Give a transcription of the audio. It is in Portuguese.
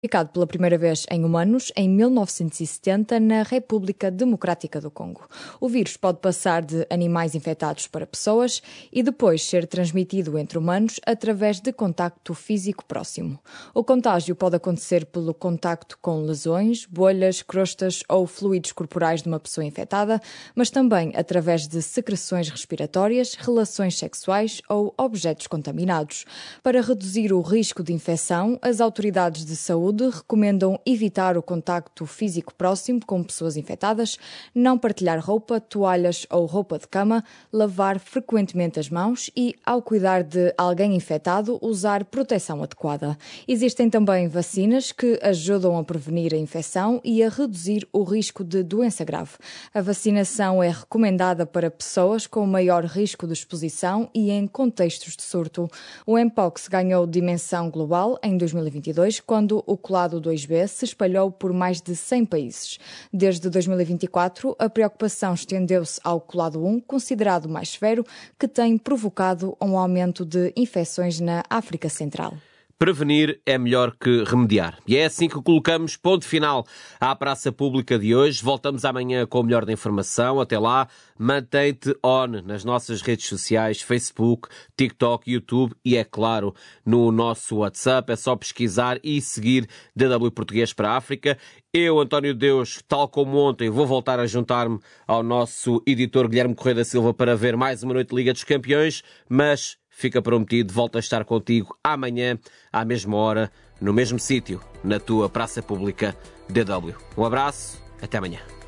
Identificado pela primeira vez em humanos em 1970 na República Democrática do Congo. O vírus pode passar de animais infectados para pessoas e depois ser transmitido entre humanos através de contacto físico próximo. O contágio pode acontecer pelo contacto com lesões, bolhas, crostas ou fluidos corporais de uma pessoa infectada, mas também através de secreções respiratórias, relações sexuais ou objetos contaminados. Para reduzir o risco de infecção, as autoridades de saúde recomendam evitar o contacto físico próximo com pessoas infectadas, não partilhar roupa, toalhas ou roupa de cama, lavar frequentemente as mãos e, ao cuidar de alguém infectado, usar proteção adequada. Existem também vacinas que ajudam a prevenir a infecção e a reduzir o risco de doença grave. A vacinação é recomendada para pessoas com maior risco de exposição e em contextos de surto. O Mpox ganhou dimensão global em 2022, quando o clado 2B se espalhou por mais de 100 países. Desde 2024, a preocupação estendeu-se ao clado 1, considerado mais severo, que tem provocado um aumento de infecções na África Central. Prevenir é melhor que remediar. E é assim que colocamos ponto final à Praça Pública de hoje. Voltamos amanhã com o melhor da informação. Até lá, mantém-te on nas nossas redes sociais, Facebook, TikTok, YouTube e, é claro, no nosso WhatsApp. É só pesquisar e seguir DW Português para a África. Eu, António Deus, tal como ontem, vou voltar a juntar-me ao nosso editor Guilherme Correia da Silva para ver mais uma noite de Liga dos Campeões, mas fica prometido, volto a estar contigo amanhã, à mesma hora, no mesmo sítio, na tua Praça Pública DW. Um abraço, até amanhã.